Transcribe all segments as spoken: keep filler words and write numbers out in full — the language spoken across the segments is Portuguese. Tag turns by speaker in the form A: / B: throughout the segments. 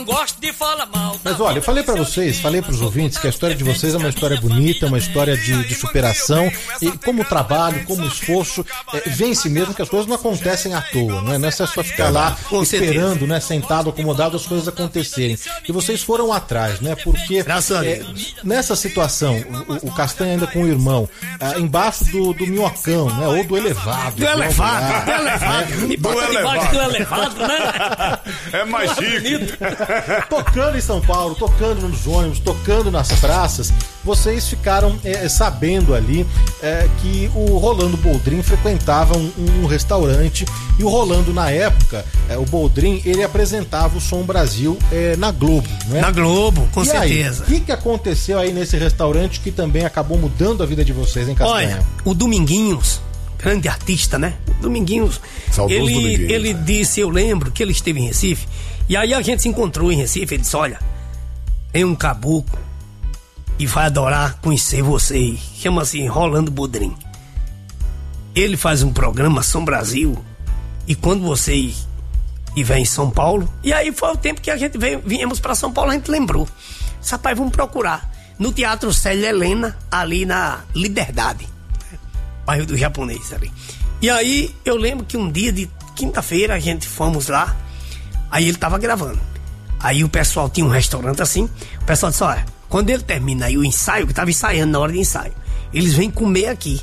A: Gosto de falar mal.
B: Mas olha, eu falei pra vocês, falei pros ouvintes que a história de vocês é uma história bonita, uma história de, de superação, e como trabalho, como esforço, é, vence mesmo que as coisas não acontecem à toa, né? Não é só ficar lá esperando, né, sentado, acomodado, as coisas acontecerem. E vocês foram atrás, né? Porque é, nessa situação, o, o Castanha ainda com o irmão, ah, embaixo do, do minhocão, né? Ou do elevado.
C: Do elevado, lá, do elevado.
B: Né?
C: Me bota debaixo do elevado, né?
D: É mais chique.
B: Tocando em São Paulo, tocando nos ônibus, tocando nas praças, vocês ficaram é, sabendo ali é, que o Rolando Boldrin frequentava um, um restaurante, e o Rolando, na época, é, o Boldrin, ele apresentava o Som Brasil é, na Globo, né?
C: Na Globo, com
B: e
C: certeza.
B: O que, que aconteceu aí nesse restaurante que também acabou mudando a vida de vocês, hein, Castanha?
C: Olha, o Dominguinhos, grande artista, né? O Dominguinhos,
D: Saudoso
C: ele,
D: Dominguinhos,
C: ele
D: né?
C: disse, eu lembro que ele esteve em Recife, e aí a gente se encontrou em Recife. Ele disse, olha, tem um caboclo e vai adorar conhecer vocês, chama-se Rolando Boldrin. Ele faz um programa Som Brasil, e quando vocês estiverem em São Paulo, e aí foi o tempo que a gente veio, viemos para São Paulo, a gente lembrou, rapaz, vamos procurar no Teatro Célia Helena, ali na Liberdade, bairro do Japonês ali. E aí eu lembro que um dia de quinta-feira a gente fomos lá, aí ele tava gravando. Aí o pessoal tinha um restaurante assim, o pessoal disse, olha, quando ele termina aí o ensaio, que tava ensaiando na hora de ensaio, eles vêm comer aqui.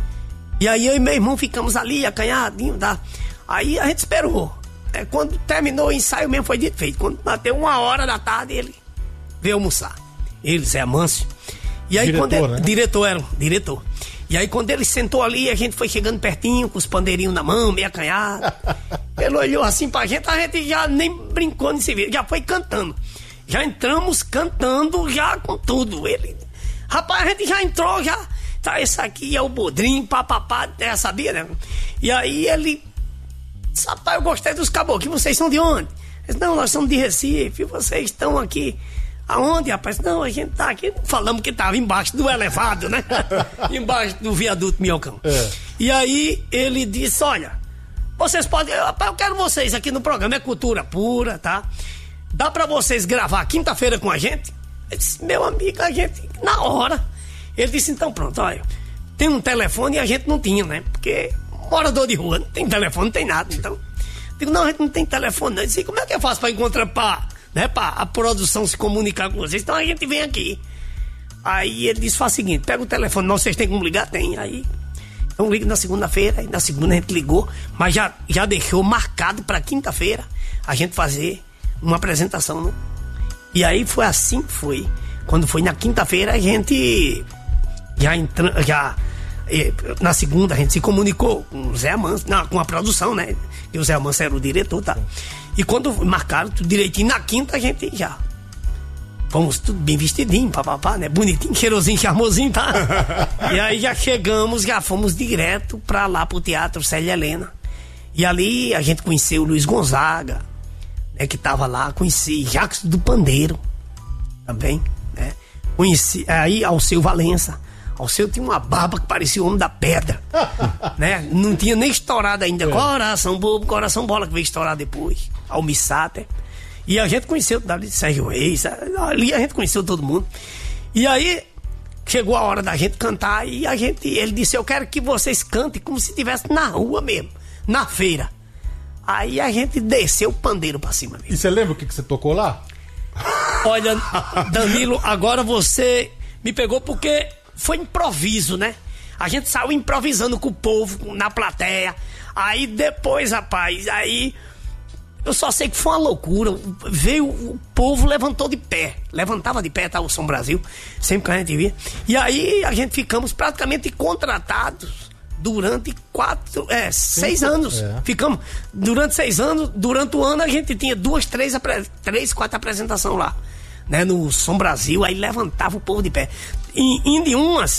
C: E aí eu e meu irmão ficamos ali, acanhadinho, tá? Aí a gente esperou. É, quando terminou o ensaio mesmo, foi dito feito. Quando bateu uma hora da tarde, ele veio almoçar. Ele, Zé Amâncio. E aí
B: Diretor,
C: quando ele,
B: né?
C: Diretor, era, diretor. E aí quando ele sentou ali, a gente foi chegando pertinho, com os pandeirinhos na mão, meio acanhado. Ele olhou assim pra gente, a gente já nem brincou nesse vídeo, já foi cantando. Já entramos cantando, já com tudo. Ele, rapaz, a gente já entrou, já. Tá, esse aqui é o Boldrin, papapá, já sabia, né? E aí ele, rapaz, eu gostei dos caboclos, vocês são de onde? Ele disse, não, nós somos de Recife, vocês estão aqui. Aonde, rapaz? Não, a gente tá aqui, falamos que tava embaixo do elevado, né? Embaixo do viaduto Minhocão. É. E aí ele disse, olha, vocês podem, rapaz, eu quero vocês aqui no programa, é cultura pura, tá? Dá pra vocês gravar quinta-feira com a gente? Eu disse, meu amigo, a gente, na hora. Ele disse, então pronto, olha, tem um telefone e a gente não tinha, né? Porque morador de rua, não tem telefone, não tem nada, então. Digo, não, a gente não tem telefone, não. Eu disse, como é que eu faço pra encontrar, pra, né, pra a produção se comunicar com vocês? Então a gente vem aqui. Aí ele disse, faz o seguinte, pega o telefone, não, vocês têm como ligar? Tem, aí... Então liga na segunda-feira, e na segunda a gente ligou, mas já, já deixou marcado pra quinta-feira a gente fazer uma apresentação, né? E aí foi assim que foi. Quando foi na quinta-feira, a gente já entra, já na segunda a gente se comunicou com o Zé Amâncio, não, com a produção, né? E o Zé Amâncio era o diretor, tá? E quando marcaram tudo direitinho, na quinta a gente já fomos tudo bem vestidinho, papapá, né? Bonitinho, cheirosinho, charmosinho, tá? E aí já chegamos, já fomos direto pra lá pro Teatro Célia Helena. E ali a gente conheceu o Luiz Gonzaga, né? Que tava lá, conheci Jacques do Pandeiro também, né? Conheci aí Alceu Valença. Alceu tinha uma barba que parecia o Homem da Pedra, né? Não tinha nem estourado ainda. É. Coração bobo, coração bola, que veio estourar depois. Almissáter. E a gente conheceu dali Sérgio Reis, ali a gente conheceu todo mundo. E aí chegou a hora da gente cantar e a gente, ele disse, eu quero que vocês cantem como se estivesse na rua mesmo, na feira. Aí a gente desceu o pandeiro pra cima mesmo.
B: E você lembra o que, que você tocou lá?
C: Olha, Danilo, agora você me pegou porque foi improviso, né? A gente saiu improvisando com o povo na plateia. Aí depois, rapaz, aí eu só sei que foi uma loucura. Veio, o povo levantou de pé. Levantava de pé, tá? O Som Brasil, sempre que a gente via. E aí a gente ficamos praticamente contratados durante quatro, é, seis Sim, anos. É. Ficamos durante seis anos. Durante o ano a gente tinha duas, três, três quatro apresentações lá, né? No Som Brasil, aí levantava o povo de pé. E indo em umas,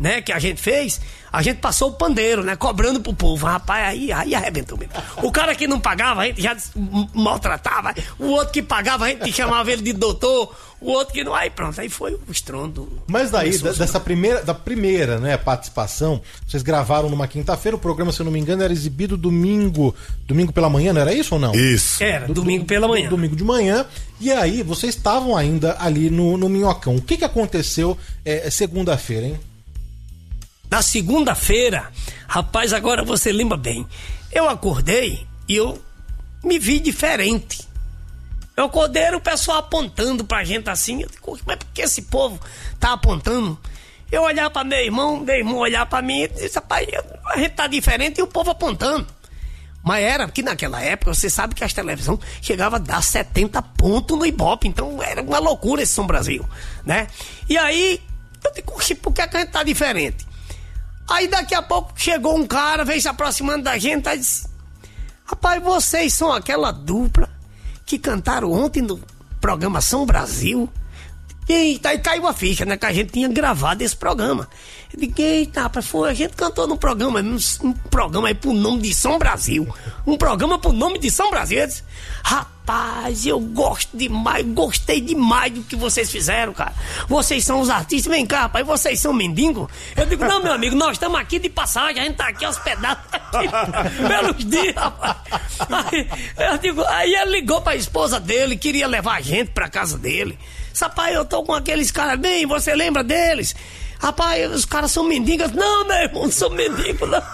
C: né, que a gente fez, a gente passou o pandeiro, né, cobrando pro povo. Rapaz, aí, aí arrebentou mesmo. O cara que não pagava, a gente já maltratava. O outro que pagava, a gente chamava ele de doutor. O outro que não, aí pronto, aí foi o estrondo.
B: Mas daí, da, dessa primeira, da primeira, né, participação, vocês gravaram numa quinta-feira, o programa, se eu não me engano, era exibido domingo, domingo pela manhã, não era isso ou não?
A: Isso.
C: Era, do, domingo pela manhã.
B: Domingo de manhã, e aí vocês estavam ainda ali no, no Minhocão. O que que aconteceu é, segunda-feira, hein?
C: Na segunda-feira, rapaz, agora você lembra bem, eu acordei e eu me vi diferente. Eu acordei, o pessoal apontando pra gente assim. Eu digo, mas por que esse povo tá apontando? Eu olhar pra meu irmão, meu irmão olhar pra mim e disse, rapaz, a gente tá diferente e o povo apontando. Mas era que naquela época, você sabe que as televisões chegavam a dar setenta pontos no Ibope. Então era uma loucura esse Som Brasil, né? E aí, eu digo, por que a gente tá diferente? Aí daqui a pouco chegou um cara, veio se aproximando da gente e disse, rapaz, vocês são aquela dupla que cantaram ontem no programa Som Brasil. Eita, aí caiu a ficha, né? Que a gente tinha gravado esse programa. Eu digo, eita, rapaz, foi, a gente cantou num programa, um, um programa aí pro nome de Som Brasil. Um programa pro nome de Som Brasil. Eu disse, rapaz, eu gosto demais, gostei demais do que vocês fizeram, cara. Vocês são os artistas, vem cá, rapaz, vocês são mendigos? Eu digo, não, meu amigo, nós estamos aqui de passagem, a gente tá aqui hospedado pelos dias, rapaz. Aí, eu digo, aí ele ligou pra esposa dele, queria levar a gente pra casa dele. Rapaz, eu tô com aqueles caras bem, você lembra deles? Rapaz, os caras são mendigos. Não, meu irmão, não são mendigos, não.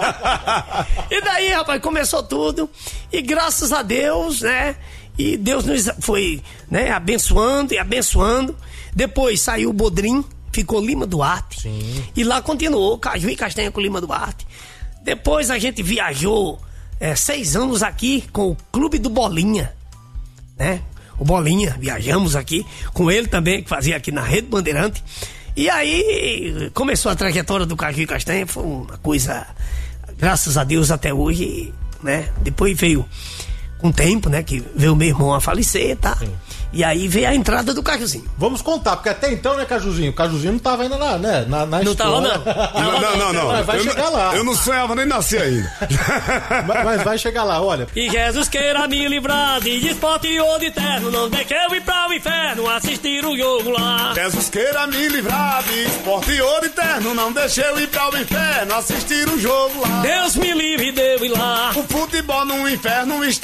C: E daí, rapaz, começou tudo. E graças a Deus, né? E Deus nos foi, né, abençoando e abençoando. Depois saiu o Bodrim, ficou Lima Duarte.
B: Sim.
C: E lá continuou, Caju e Castanha com Lima Duarte. Depois a gente viajou é, seis anos aqui com o Clube do Bolinha, né? O Bolinha, viajamos aqui com ele também, que fazia aqui na Rede Bandeirante. E aí começou a trajetória do Caju e Castanha, foi uma coisa, graças a Deus, até hoje, né? Depois veio com o tempo, né? Que veio meu irmão a falecer, tá? Sim. E aí veio a entrada do Cajuzinho.
B: Vamos contar, porque até então, né, Cajuzinho? O Cajuzinho não tava ainda na, né, na, na
C: não
B: história.
C: Tava, não.
A: Não, não, não, não.
B: Mas vai
A: eu
B: chegar
A: não,
B: lá.
A: Eu não sonhava nem nascer ainda.
B: mas, mas vai chegar lá, olha.
C: E Jesus queira me livrar de esporte ou de terno, não deixe eu ir pra o inferno assistir o jogo lá.
A: Jesus queira me livrar de esporte ou de terno, não deixe eu ir pra o inferno assistir o jogo lá.
C: Deus me livre de eu ir lá.
A: O futebol no inferno está